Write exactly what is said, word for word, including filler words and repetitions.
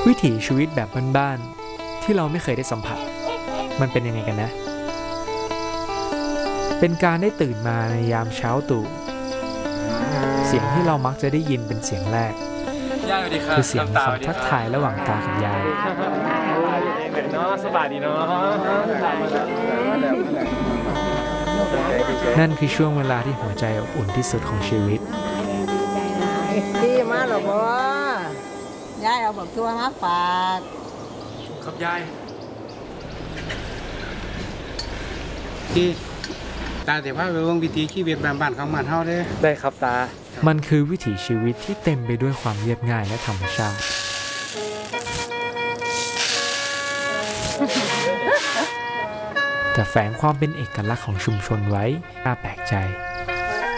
วิถีชีวิตแบบบ้านๆที่เราไม่เคยได้สัมผัสมันเป็นยังไงกันนะเป็นการได้ตื่นมาในยามเช้าตรู่เสียงที่เรามักจะได้ยินเป็นเสียงแรกคือเสียงคำทักทายระหว่างตากับยายนั่นคือช่วงเวลาที่หัวใจอบอุ่นที่สุดของชีวิตดีมากหรอบ่ยายเอาแบบทัวมาฝากครับยายที่ตาแต่ว่าไปวงวิถีชีวิตบ้านๆของมันเฮาเด้ได้ครับตามันคือวิถีชีวิตที่เต็มไปด้วยความเรียบง่ายและธรรมชาติแต่แฝงความเป็นเอกลักษณ์ของชุมชนไว้น่าแปลกใจ